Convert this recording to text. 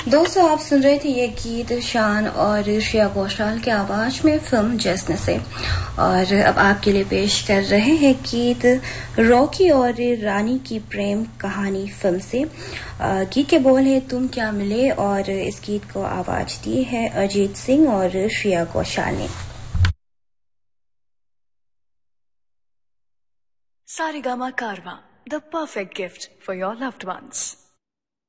दोस्तों, आप सुन रहे थे ये गीत शान और श्रेया घोषाल की आवाज में फिल्म जश्न से। और अब आपके लिए पेश कर रहे हैं गीत रॉकी और रानी की प्रेम कहानी फिल्म से। गीत के बोल है तुम क्या मिले और इस गीत को आवाज दी है अजीत सिंह और श्रेया घोषाल ने। सारेगामा कारवां, the perfect gift for your loved ones.